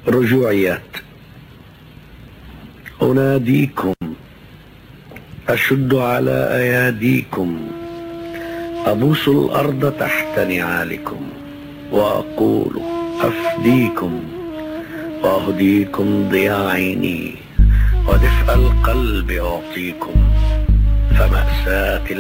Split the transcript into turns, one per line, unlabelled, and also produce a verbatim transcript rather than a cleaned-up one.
رجوعيات. أناديكم، أشد على أياديكم، أبوس الأرض تحت نعالكم، وأقول أفديكم وأهديكم ضياء عيني ودفء القلب أعطيكم، فمأساة